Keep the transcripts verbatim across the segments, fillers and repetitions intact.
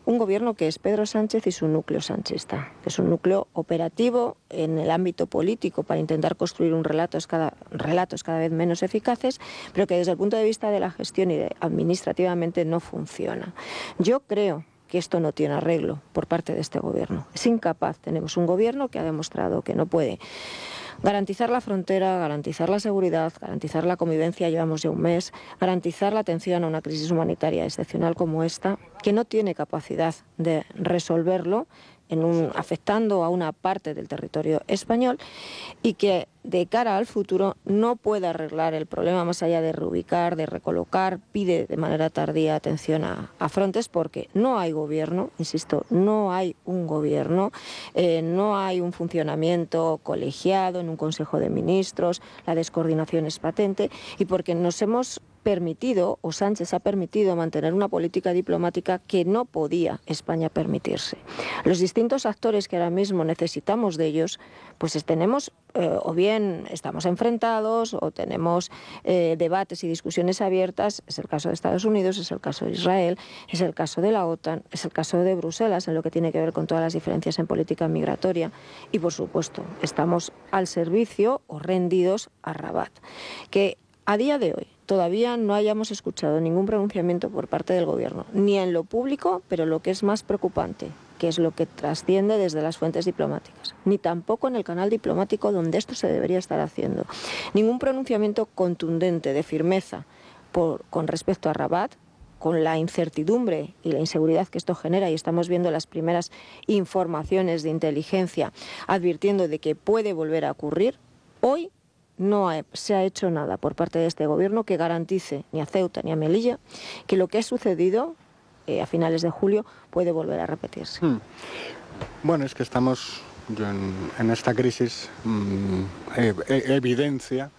un gobierno que es Pedro Sánchez y su núcleo sanchista. Es un núcleo operativo en el ámbito político para intentar construir un relatos cada, relatos cada vez menos eficaces, pero que desde el punto de vista de la gestión y de, administrativamente no funciona. Yo creo que esto no tiene arreglo por parte de este gobierno. Es incapaz. Tenemos un gobierno que ha demostrado que no puede garantizar la frontera, garantizar la seguridad, garantizar la convivencia, llevamos ya un mes, garantizar la atención a una crisis humanitaria excepcional como esta, que no tiene capacidad de resolverlo en un, afectando a una parte del territorio español y que de cara al futuro no puede arreglar el problema más allá de reubicar, de recolocar, pide de manera tardía atención a, a frontes porque no hay gobierno, insisto, no hay un gobierno, eh, no hay un funcionamiento colegiado en un Consejo de Ministros, la descoordinación es patente y porque nos hemos permitido, o Sánchez ha permitido mantener una política diplomática que no podía España permitirse. Los distintos actores que ahora mismo necesitamos de ellos, pues tenemos, eh, o bien estamos enfrentados, o tenemos eh, debates y discusiones abiertas, es el caso de Estados Unidos, es el caso de Israel, es el caso de la OTAN, es el caso de Bruselas, en lo que tiene que ver con todas las diferencias en política migratoria, y por supuesto, estamos al servicio o rendidos a Rabat, que a día de hoy todavía no hayamos escuchado ningún pronunciamiento por parte del Gobierno, ni en lo público, pero lo que es más preocupante, que es lo que trasciende desde las fuentes diplomáticas, ni tampoco en el canal diplomático donde esto se debería estar haciendo. Ningún pronunciamiento contundente de firmeza por, con respecto a Rabat, con la incertidumbre y la inseguridad que esto genera, y estamos viendo las primeras informaciones de inteligencia advirtiendo de que puede volver a ocurrir, hoy no se ha hecho nada por parte de este gobierno que garantice ni a Ceuta ni a Melilla que lo que ha sucedido eh, a finales de julio puede volver a repetirse. Hmm. Bueno, es que estamos yo en, en esta crisis, mmm, eh, eh, evidencia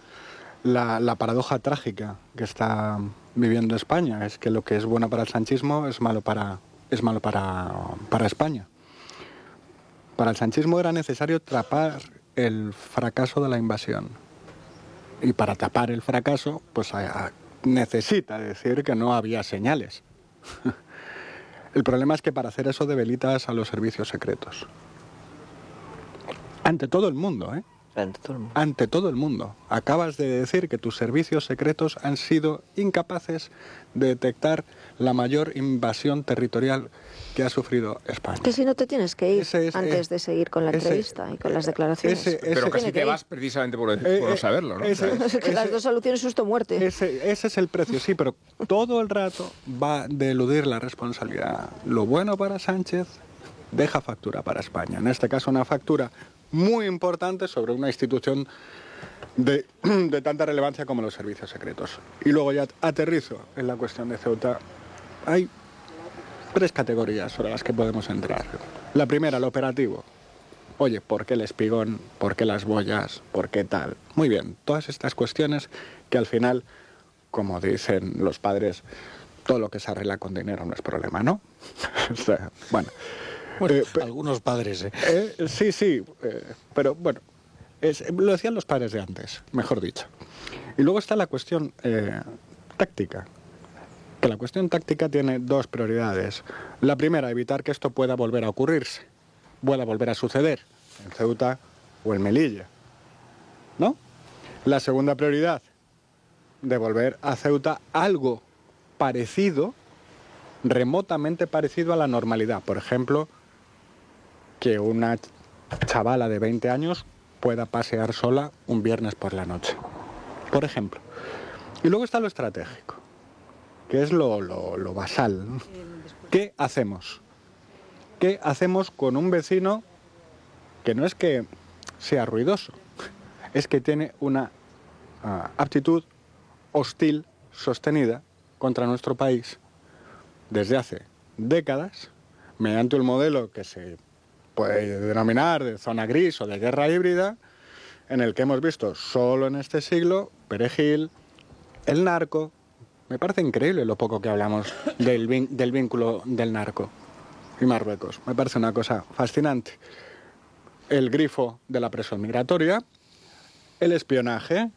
la, la paradoja trágica que está viviendo España. Es que lo que es bueno para el sanchismo es malo para, es malo para, para España. Para el sanchismo era necesario tapar el fracaso de la invasión. Y para tapar el fracaso, pues a, necesita decir que no había señales. El problema es que para hacer eso debilitas a los servicios secretos. Ante todo el mundo, ¿eh? Ante todo el mundo. Ante todo el mundo. Acabas de decir que tus servicios secretos han sido incapaces de detectar la mayor invasión territorial que ha sufrido España. Que si no te tienes que ir ese es, antes eh, de seguir con la ese, entrevista y con las declaraciones. Ese, ese, Pero casi te ir. vas precisamente por, por eh, no saberlo, ¿no? Ese, o sea, Es que ese, las dos soluciones susto-muerte. Ese, ese es el precio, sí, pero todo el rato va de eludir la responsabilidad. Lo bueno para Sánchez deja factura para España. En este caso una factura muy importante sobre una institución de, de tanta relevancia como los servicios secretos. Y luego ya aterrizo en la cuestión de Ceuta. Hay tres categorías sobre las que podemos entrar. La primera, el operativo. Oye, ¿por qué el espigón? ¿Por qué las boyas? ¿Por qué tal? Muy bien, todas estas cuestiones que al final, como dicen los padres, todo lo que se arregla con dinero no es problema, ¿no? O sea, bueno. Bueno, eh, algunos padres, ¿eh? eh sí, sí, eh, pero bueno, es, lo decían los padres de antes, mejor dicho. Y luego está la cuestión eh, táctica. Que la cuestión táctica tiene dos prioridades. La primera, evitar que esto pueda volver a ocurrirse, pueda volver a suceder en Ceuta o en Melilla, ¿no? La segunda prioridad, devolver a Ceuta algo parecido, remotamente parecido a la normalidad. Por ejemplo, que una chavala de veinte años pueda pasear sola un viernes por la noche, por ejemplo. Y luego está lo estratégico, que es lo, lo, lo basal. ¿Qué hacemos? ¿Qué hacemos con un vecino que no es que sea ruidoso, es que tiene una uh, aptitud hostil sostenida contra nuestro país desde hace décadas, mediante un modelo que se puede denominar de zona gris o de guerra híbrida, en el que hemos visto solo en este siglo perejil, el narco? Me parece increíble lo poco que hablamos del, del vínculo del narco y Marruecos. Me parece una cosa fascinante. El grifo de la presión migratoria, el espionaje,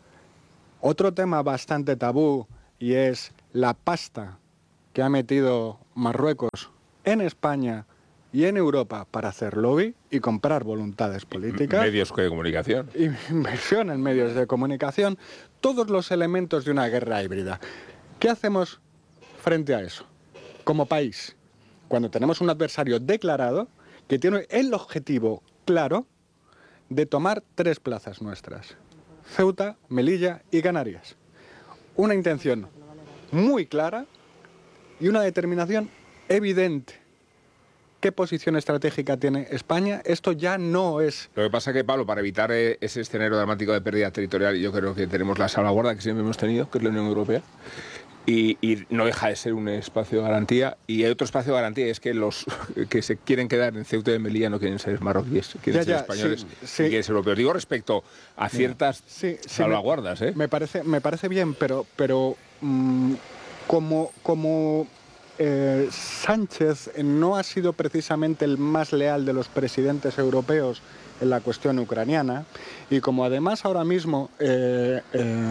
otro tema bastante tabú, y es la pasta que ha metido Marruecos en España y en Europa para hacer lobby y comprar voluntades políticas. Medios de comunicación. Inversión en medios de comunicación. Todos los elementos de una guerra híbrida. ¿Qué hacemos frente a eso? Como país, cuando tenemos un adversario declarado que tiene el objetivo claro de tomar tres plazas nuestras: Ceuta, Melilla y Canarias. Una intención muy clara y una determinación evidente. ¿Qué posición estratégica tiene España? Esto ya no es... Lo que pasa es que, Pablo, para evitar eh, ese escenario dramático de pérdida territorial, yo creo que tenemos la salvaguarda que siempre hemos tenido, que es la Unión Europea. Y, y no deja de ser un espacio de garantía. Y hay otro espacio de garantía, es que los que se quieren quedar en Ceuta y Melilla no quieren ser marroquíes, quieren Ya, ser ya, españoles sí, sí. y quieren ser europeos. Digo respecto a ciertas Sí, sí, salvaguardas, me, ¿eh? Me parece, me parece bien, pero, pero mmm, como, como eh, Sánchez no ha sido precisamente el más leal de los presidentes europeos en la cuestión ucraniana, y como además ahora mismo eh,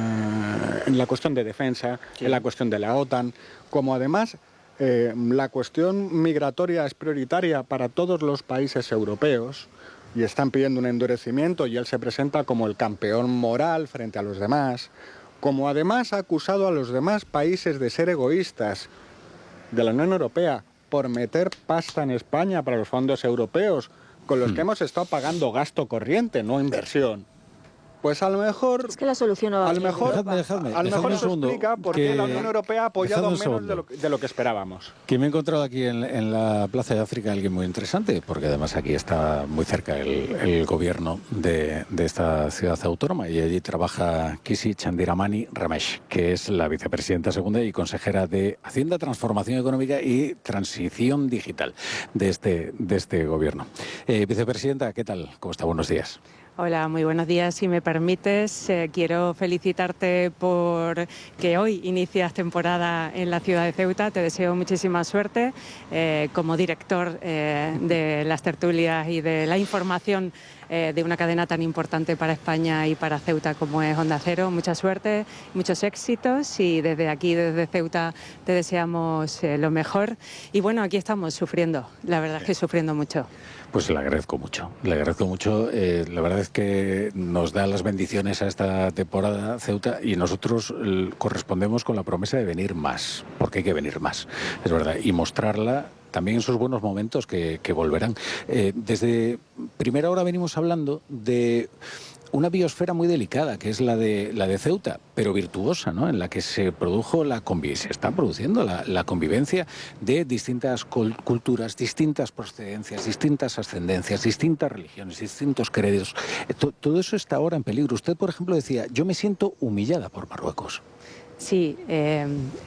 eh, en la cuestión de defensa, sí. en la cuestión de la OTAN, como además eh, la cuestión migratoria es prioritaria para todos los países europeos y están pidiendo un endurecimiento y él se presenta como el campeón moral frente a los demás, como además ha acusado a los demás países de ser egoístas de la Unión Europea por meter pasta en España para los fondos europeos, con los que hemos estado pagando gasto corriente, no inversión. Pues a lo mejor... Es que la solución no va a lo mejor, dejadme, dejadme, a lo mejor dejadme se explica por qué la Unión Europea ha apoyado menos de lo, de lo que esperábamos. Que me he encontrado aquí en, en la Plaza de África alguien muy interesante, porque además aquí está muy cerca el, el gobierno de, de esta ciudad autónoma, y allí trabaja Kisi Chandiramani Ramesh, que es la vicepresidenta segunda y consejera de Hacienda, Transformación Económica y Transición Digital de este, de este gobierno. Eh, vicepresidenta, ¿qué tal? ¿Cómo está? Buenos días. Hola, muy buenos días. Si me permites, eh, quiero felicitarte por que hoy inicias temporada en la ciudad de Ceuta. Te deseo muchísima suerte eh, como director eh, de las tertulias y de la información eh, de una cadena tan importante para España y para Ceuta como es Onda Cero. Mucha suerte, muchos éxitos, y desde aquí, desde Ceuta, te deseamos eh, lo mejor. Y bueno, aquí estamos sufriendo, la verdad es que sufriendo mucho. Pues le agradezco mucho, le agradezco mucho. Eh, la verdad es que nos da las bendiciones a esta temporada Ceuta, y nosotros eh, correspondemos con la promesa de venir más, porque hay que venir más, es verdad, y mostrarla también en sus buenos momentos que, que volverán. Eh, desde primera hora venimos hablando de una biosfera muy delicada, que es la de la de Ceuta, pero virtuosa, ¿no? En la que se produjo la convivencia, se está produciendo la, la convivencia de distintas culturas, distintas procedencias, distintas ascendencias, distintas religiones, distintos credos. Todo eso está ahora en peligro. Usted, por ejemplo, decía: yo me siento humillada por Marruecos. Sí, eh,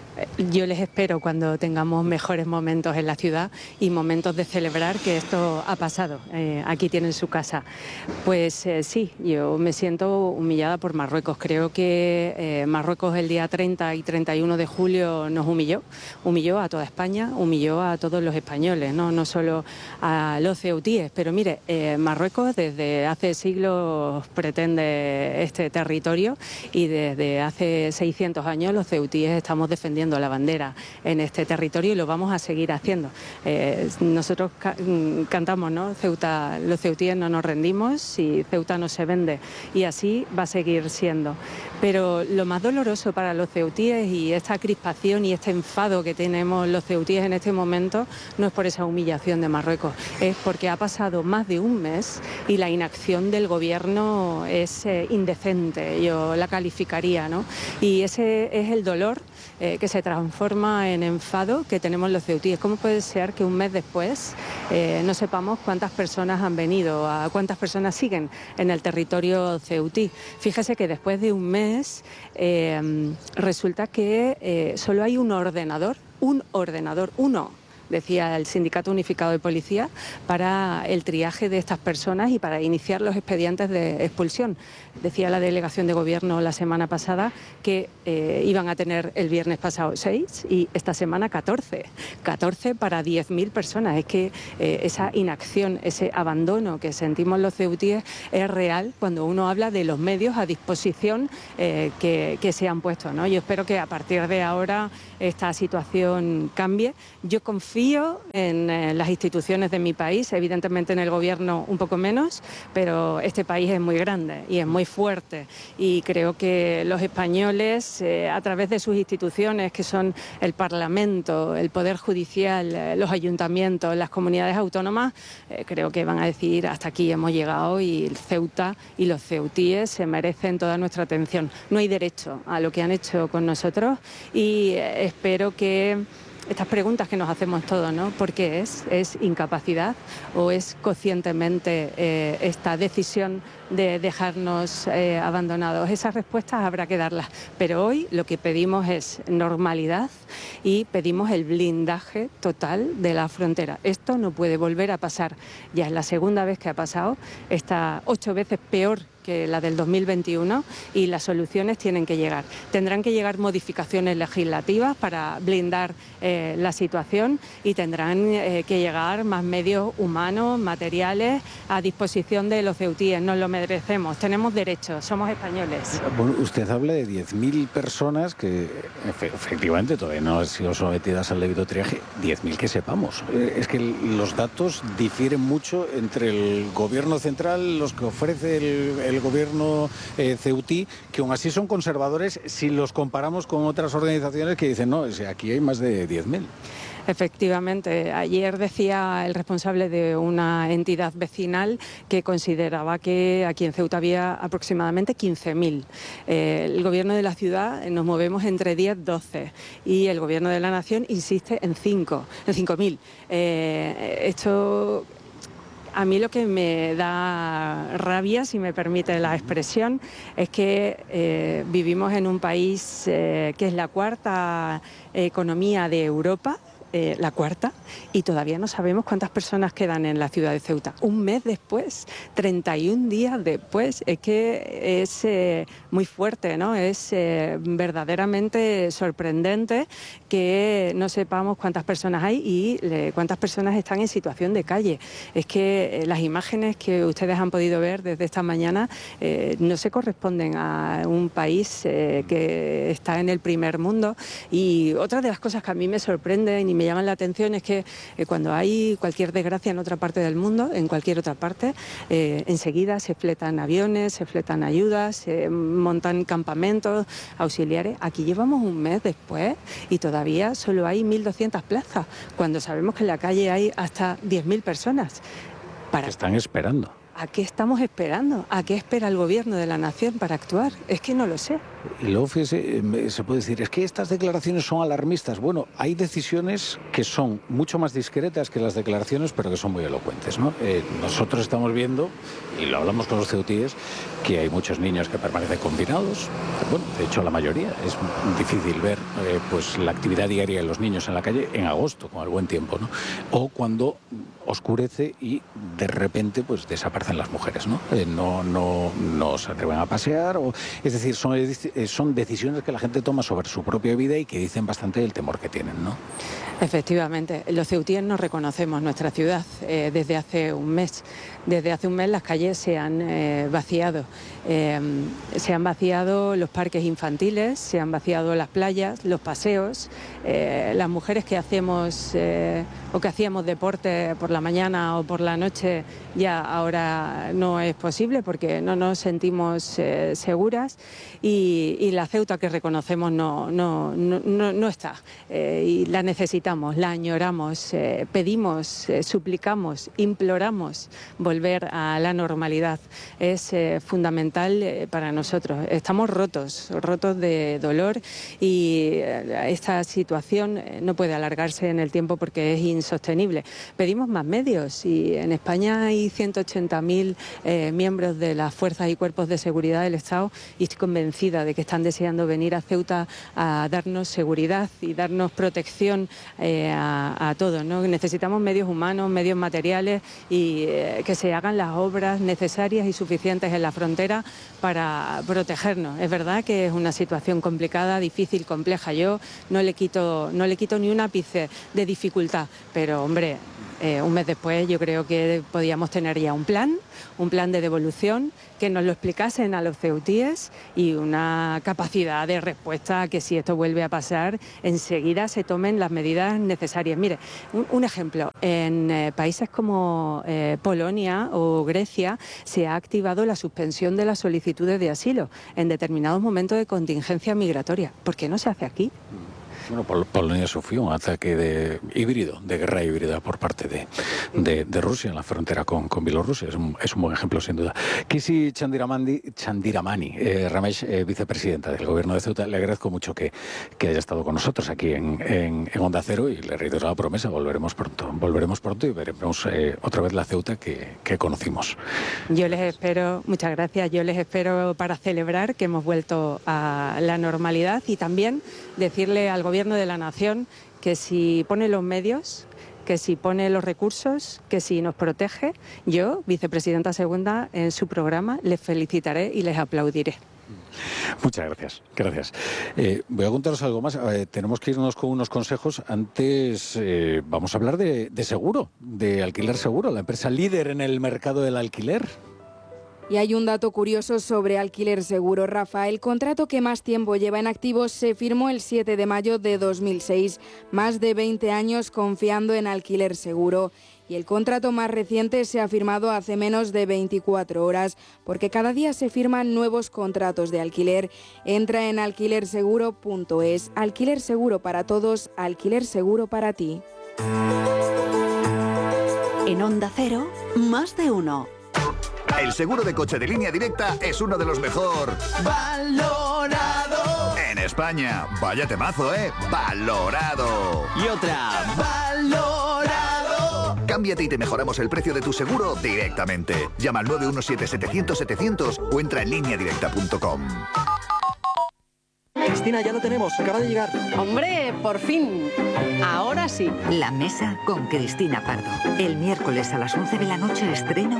yo les espero cuando tengamos mejores momentos en la ciudad y momentos de celebrar que esto ha pasado. Eh, aquí tienen su casa. Pues eh, sí, yo me siento humillada por Marruecos. Creo que eh, Marruecos el día treinta y treinta y uno de julio nos humilló, humilló a toda España, humilló a todos los españoles, no, no solo a los ceutíes. Pero mire, eh, Marruecos desde hace siglos pretende este territorio, y desde hace seiscientos años los ceutíes estamos defendiendo la bandera en este territorio y lo vamos a seguir haciendo. Eh, nosotros ca cantamos, ¿no? Ceuta, los ceutíes no nos rendimos y Ceuta no se vende, y así va a seguir siendo. Pero lo más doloroso para los ceutíes, y esta crispación y este enfado que tenemos los ceutíes en este momento, no es por esa humillación de Marruecos, es porque ha pasado más de un mes y la inacción del gobierno es eh, indecente, yo la calificaría, ¿no? Y ese es el dolor eh, que se transforma en enfado que tenemos los ceutíes. ¿Cómo puede ser que un mes después eh, no sepamos cuántas personas han venido, a cuántas personas siguen en el territorio ceutí? Fíjese que después de un mes eh, resulta que eh, solo hay un ordenador, un ordenador, uno, decía el Sindicato Unificado de Policía, para el triaje de estas personas y para iniciar los expedientes de expulsión. Decía la delegación de gobierno la semana pasada que eh, iban a tener el viernes pasado seis y esta semana catorce. catorce para diez mil personas. Es que eh, esa inacción, ese abandono que sentimos los ceutíes es real cuando uno habla de los medios a disposición eh, que, que se han puesto, ¿no? Yo espero que a partir de ahora esta situación cambie. Yo confío confío en eh, las instituciones de mi país, evidentemente en el gobierno un poco menos, pero este país es muy grande y es muy fuerte y creo que los españoles, eh, a través de sus instituciones, que son el Parlamento, el Poder Judicial, eh, los ayuntamientos, las comunidades autónomas, eh, creo que van a decir hasta aquí hemos llegado y Ceuta y los ceutíes se merecen toda nuestra atención. No hay derecho a lo que han hecho con nosotros y eh, espero que estas preguntas que nos hacemos todos, ¿no? ¿Por qué es? ¿Es incapacidad o es conscientemente eh, esta decisión de dejarnos eh, abandonados? Esas respuestas habrá que darlas, pero hoy lo que pedimos es normalidad y pedimos el blindaje total de la frontera. Esto no puede volver a pasar. Ya es la segunda vez que ha pasado, está ocho veces peor que la del dos mil veintiuno y las soluciones tienen que llegar. Tendrán que llegar modificaciones legislativas para blindar eh, la situación y tendrán eh, que llegar más medios humanos, materiales a disposición de los ceutíes. Nos lo merecemos, tenemos derechos, somos españoles. Bueno, usted habla de diez mil personas que efectivamente todavía no han sido sometidas al debido triaje. diez mil que sepamos. Es que los datos difieren mucho entre el gobierno central, los que ofrece el, el gobierno eh, ceutí, que aún así son conservadores si los comparamos con otras organizaciones que dicen, no, aquí hay más de diez mil. Efectivamente, ayer decía el responsable de una entidad vecinal que consideraba que aquí en Ceuta había aproximadamente quince mil. Eh, el gobierno de la ciudad nos movemos entre diez y doce y el gobierno de la nación insiste en cinco, en cinco mil. Eh, esto... A mí lo que me da rabia, si me permite la expresión, es que eh, vivimos en un país eh, que es la cuarta economía de Europa, eh, la cuarta, y todavía no sabemos cuántas personas quedan en la ciudad de Ceuta. Un mes después, treinta y un días después, es que es eh, muy fuerte, ¿no? Es eh, verdaderamente sorprendente que no sepamos cuántas personas hay y eh, cuántas personas están en situación de calle. Es que eh, las imágenes que ustedes han podido ver desde esta mañana eh, no se corresponden a un país eh, que está en el primer mundo. Y otra de las cosas que a mí me sorprenden y me llaman la atención es que eh, cuando hay cualquier desgracia en otra parte del mundo, en cualquier otra parte, eh, enseguida se fletan aviones, se fletan ayudas, se montan campamentos auxiliares. Aquí llevamos un mes después y todavía solo hay mil doscientas plazas, cuando sabemos que en la calle hay hasta diez mil personas. Para... Están esperando. ¿A qué estamos esperando? ¿A qué espera el gobierno de la nación para actuar? Es que no lo sé. Y luego, fíjese, se puede decir, es que estas declaraciones son alarmistas. Bueno, hay decisiones que son mucho más discretas que las declaraciones, pero que son muy elocuentes, ¿no? Eh, nosotros estamos viendo, y lo hablamos con los ceutíes, que hay muchos niños que permanecen confinados. Bueno, de hecho, la mayoría. Es difícil ver eh, pues la actividad diaria de los niños en la calle en agosto, con el buen tiempo, ¿no? O cuando oscurece y de repente pues desaparecen las mujeres, ¿no? Eh, no, no, no se atreven a pasear, o, es decir, son, son decisiones que la gente toma sobre su propia vida y que dicen bastante del temor que tienen, ¿no? Efectivamente, los ceutíes no reconocemos nuestra ciudad eh, desde hace un mes. Desde hace un mes las calles se han eh, vaciado. Eh, se han vaciado los parques infantiles, se han vaciado las playas, los paseos. Eh, las mujeres que hacemos eh, o que hacíamos deporte por la mañana o por la noche ya ahora no es posible porque no nos sentimos eh, seguras y, y la Ceuta que reconocemos no, no, no, no, no está eh, y la necesitamos, la añoramos, eh, pedimos, eh, suplicamos, imploramos volver a la normalidad. Es eh, fundamental eh, para nosotros. Estamos rotos, rotos de dolor y eh, esta situación eh, no puede alargarse en el tiempo porque es insostenible. Pedimos más medios y en España hay ciento ochenta mil eh, miembros de las fuerzas y cuerpos de seguridad del Estado y estoy convencida de que están deseando venir a Ceuta a darnos seguridad y darnos protección eh, a, a todos, ¿no? Necesitamos medios humanos, medios materiales y eh, que se hagan las obras necesarias y suficientes en la frontera para protegernos. Es verdad que es una situación complicada, difícil, compleja. Yo no le quito, no le quito ni un ápice de dificultad, pero hombre, Eh, un mes después yo creo que podíamos tener ya un plan, un plan de devolución, que nos lo explicasen a los ceutíes y una capacidad de respuesta que si esto vuelve a pasar, enseguida se tomen las medidas necesarias. Mire, un, un ejemplo, en eh, países como eh, Polonia o Grecia se ha activado la suspensión de las solicitudes de asilo en determinados momentos de contingencia migratoria. ¿Por qué no se hace aquí? Bueno, Pol Polonia sufrió un ataque de híbrido, de guerra híbrida por parte de, de, de Rusia en la frontera con, con Bielorrusia. Es un, es un buen ejemplo, sin duda. Kisi Chandiramani, Chandiramani eh, Ramesh, eh, vicepresidenta del Gobierno de Ceuta, le agradezco mucho que, que haya estado con nosotros aquí en, en, en Onda Cero y le reitero la promesa, volveremos pronto. Volveremos pronto y veremos eh, otra vez la Ceuta que, que conocimos. Yo les espero, muchas gracias, yo les espero para celebrar que hemos vuelto a la normalidad y también decirle al Gobierno de la Nación que si pone los medios, que si pone los recursos, que si nos protege, yo, vicepresidenta segunda, en su programa les felicitaré y les aplaudiré. Muchas gracias, gracias. Eh, voy a contaros algo más. Eh, tenemos que irnos con unos consejos. Antes eh, vamos a hablar de, de seguro, de Alquiler Seguro, la empresa líder en el mercado del alquiler. Y hay un dato curioso sobre Alquiler Seguro, Rafa. El contrato que más tiempo lleva en activo se firmó el siete de mayo de dos mil seis. Más de veinte años confiando en Alquiler Seguro. Y el contrato más reciente se ha firmado hace menos de veinticuatro horas, porque cada día se firman nuevos contratos de alquiler. Entra en alquiler seguro punto es. Alquiler Seguro para todos, Alquiler Seguro para ti. En Onda Cero, más de uno. El seguro de coche de Línea Directa es uno de los mejor valorado en España. Vaya temazo, ¿eh? Valorado. Y otra, valorado. Cámbiate y te mejoramos el precio de tu seguro directamente. Llama al nueve uno siete, setecientos, setecientos o entra en línea directa punto com. Cristina, ya lo tenemos, acaba de llegar. ¡Hombre, por fin! Ahora sí. La Mesa con Cristina Pardo. El miércoles a las once de la noche estreno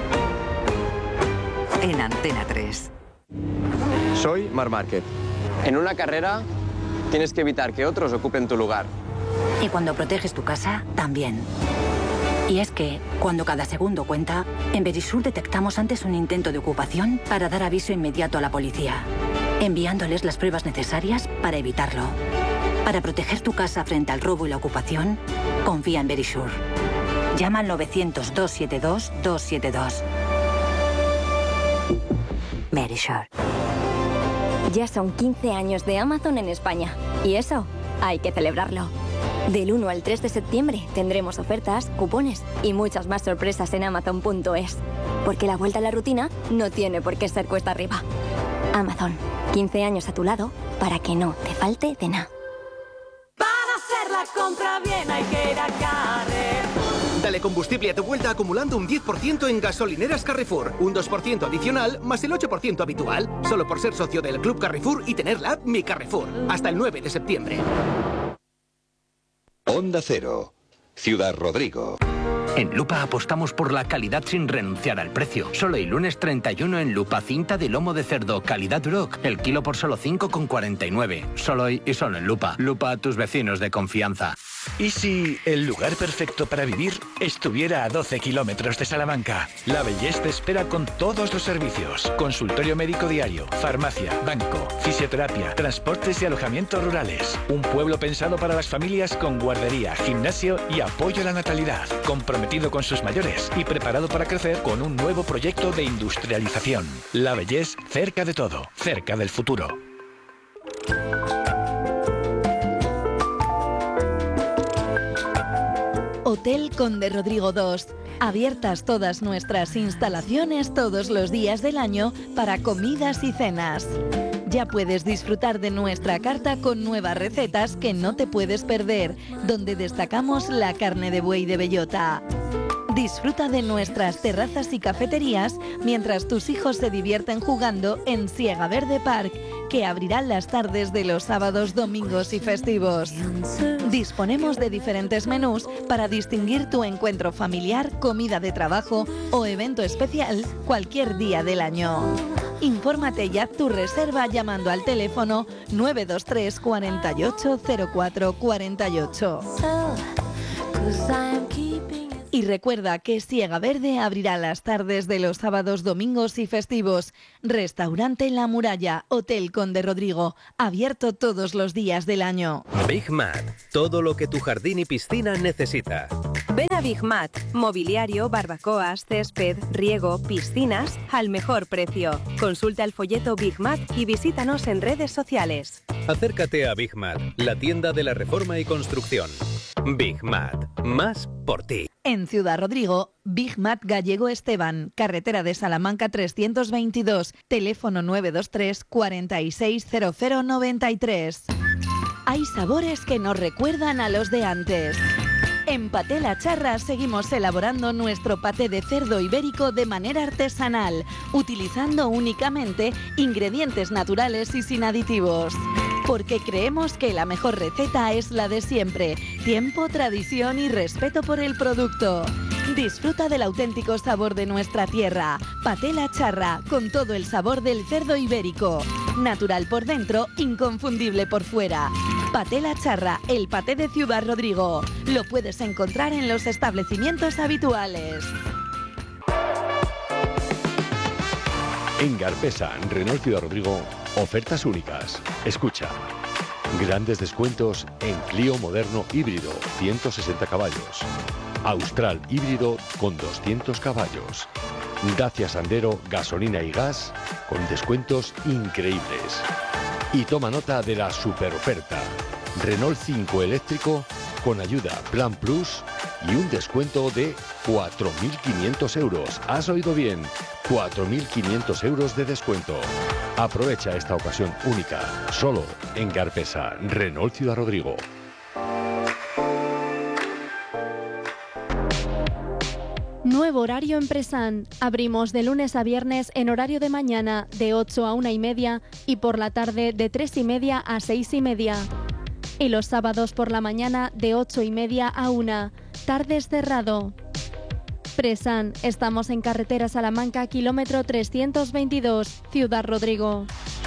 en Antena tres. Soy Marc Márquez. En una carrera tienes que evitar que otros ocupen tu lugar. Y cuando proteges tu casa, también. Y es que, cuando cada segundo cuenta, en Verisur detectamos antes un intento de ocupación para dar aviso inmediato a la policía, enviándoles las pruebas necesarias para evitarlo. Para proteger tu casa frente al robo y la ocupación, confía en Verisur. Llama al novecientos, doscientos setenta y dos, doscientos setenta y dos. Verisur. Ya son quince años de Amazon en España. Y eso, hay que celebrarlo. Del uno al tres de septiembre tendremos ofertas, cupones y muchas más sorpresas en amazon punto es. Porque la vuelta a la rutina no tiene por qué ser cuesta arriba. Amazon, quince años a tu lado para que no te falte de nada. Para hacer la compra bien hay que ir a Carrefour. Dale combustible a tu vuelta acumulando un diez por ciento en gasolineras Carrefour. Un dos por ciento adicional más el ocho por ciento habitual. Solo por ser socio del Club Carrefour y tener la app Mi Carrefour. Hasta el nueve de septiembre. Onda Cero, Ciudad Rodrigo. En Lupa apostamos por la calidad sin renunciar al precio. Solo el lunes treinta y uno en Lupa cinta de lomo de cerdo calidad Duroc. El kilo por solo cinco con cuarenta y nueve. Solo hoy y solo en Lupa. Lupa a tus vecinos de confianza. ¿Y si el lugar perfecto para vivir estuviera a doce kilómetros de Salamanca? La Bellés te espera con todos los servicios. Consultorio médico diario, farmacia, banco, fisioterapia, transportes y alojamientos rurales. Un pueblo pensado para las familias con guardería, gimnasio y apoyo a la natalidad. Comprometido con sus mayores y preparado para crecer con un nuevo proyecto de industrialización. La Bellés cerca de todo, cerca del futuro. Hotel Conde Rodrigo dos. Abiertas todas nuestras instalaciones todos los días del año para comidas y cenas. Ya puedes disfrutar de nuestra carta con nuevas recetas que no te puedes perder, donde destacamos la carne de buey de bellota. Disfruta de nuestras terrazas y cafeterías mientras tus hijos se divierten jugando en Siega Verde Park, que abrirán las tardes de los sábados, domingos y festivos. Disponemos de diferentes menús para distinguir tu encuentro familiar, comida de trabajo o evento especial cualquier día del año. Infórmate y haz tu reserva llamando al teléfono nueve dos tres, cuarenta y ocho, cero cuatro cuarenta y ocho. Y recuerda que Siega Verde abrirá las tardes de los sábados, domingos y festivos. Restaurante La Muralla, Hotel Conde Rodrigo, abierto todos los días del año. Big Mat, todo lo que tu jardín y piscina necesita. Ven a Big Mat, mobiliario, barbacoas, césped, riego, piscinas, al mejor precio. Consulta el folleto Big Mat y visítanos en redes sociales. Acércate a Big Mat, la tienda de la reforma y construcción. Big Mat, más por ti. En Ciudad Rodrigo, Big Mat Gallego Esteban, carretera de Salamanca trescientos veintidós, teléfono nueve dos tres, cuarenta y seis, cero cero noventa y tres. Hay sabores que nos recuerdan a los de antes. En Paté La Charra seguimos elaborando nuestro paté de cerdo ibérico de manera artesanal, utilizando únicamente ingredientes naturales y sin aditivos. Porque creemos que la mejor receta es la de siempre: tiempo, tradición y respeto por el producto. Disfruta del auténtico sabor de nuestra tierra. Paté La Charra, con todo el sabor del cerdo ibérico. Natural por dentro, inconfundible por fuera. Paté La Charra, el paté de Ciudad Rodrigo. Lo puedes encontrar en los establecimientos habituales. En Garpesa, Renault Ciudad Rodrigo, ofertas únicas. Escucha. Grandes descuentos en Clio moderno híbrido, ciento sesenta caballos. Austral híbrido con doscientos caballos. Dacia Sandero, gasolina y gas, con descuentos increíbles. Y toma nota de la super oferta. Renault cinco eléctrico con ayuda Plan Plus y un descuento de cuatro mil quinientos euros. ¿Has oído bien? cuatro mil quinientos euros de descuento. Aprovecha esta ocasión única, solo en Garpesa, Renault Ciudad Rodrigo. Nuevo horario en Presan. Abrimos de lunes a viernes en horario de mañana de ocho a una y media y por la tarde de tres y media a seis y media. Y los sábados por la mañana de ocho y media a una. Tardes cerrado. Presan, estamos en carretera Salamanca, kilómetro trescientos veintidós, Ciudad Rodrigo.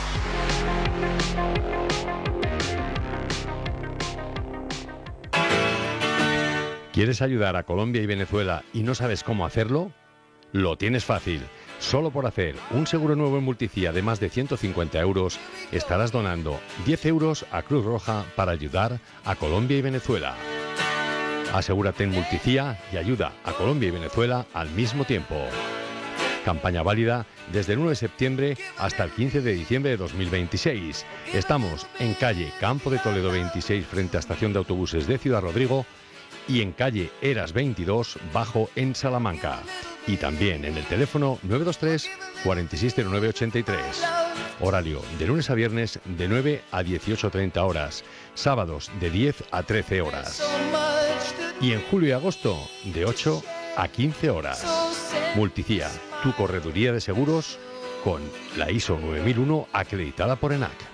¿Quieres ayudar a Colombia y Venezuela y no sabes cómo hacerlo? Lo tienes fácil. Solo por hacer un seguro nuevo en Multicia de más de ciento cincuenta euros, estarás donando diez euros a Cruz Roja para ayudar a Colombia y Venezuela. Asegúrate en Multicia y ayuda a Colombia y Venezuela al mismo tiempo. Campaña válida desde el uno de septiembre hasta el quince de diciembre de dos mil veintiséis. Estamos en calle Campo de Toledo veintiséis frente a Estación de Autobuses de Ciudad Rodrigo y en calle Eras veintidós bajo en Salamanca. Y también en el teléfono nueve dos tres, cuarenta y seis cero nueve ochenta y tres. Horario de lunes a viernes de nueve a dieciocho treinta horas. Sábados de diez a trece horas. Y en julio y agosto de ocho a quince horas. Multicia, tu correduría de seguros con la I S O nueve mil uno acreditada por ENAC.